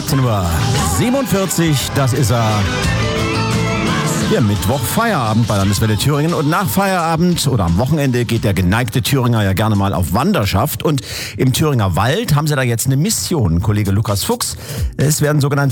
18:47 Uhr, das ist er. Ja, Mittwoch Feierabend bei Landeswelle Thüringen und nach Feierabend oder am Wochenende geht der geneigte Thüringer ja gerne mal auf Wanderschaft und im Thüringer Wald haben sie da jetzt eine Mission. Kollege Lukas Fuchs, es werden sogenannte